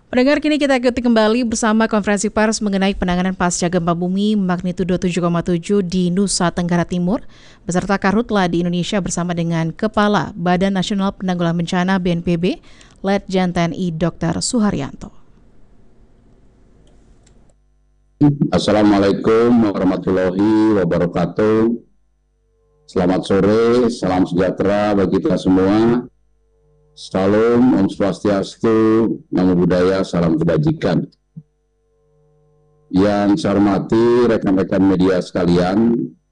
Pendengar, kini kita ikuti kembali bersama konferensi pers mengenai penanganan pasca gempa bumi magnitudo 7,7 di Nusa Tenggara Timur, beserta Karhutla di Indonesia bersama dengan Kepala Badan Nasional Penanggulangan Bencana BNPB, Letjen TNI Dr. Suharyanto. Assalamualaikum warahmatullahi wabarakatuh. Selamat sore, salam sejahtera bagi kita semua. Salam, Om Swastiastu, Namo Buddhaya, salam kebajikan. Yang saya hormati rekan-rekan media sekalian,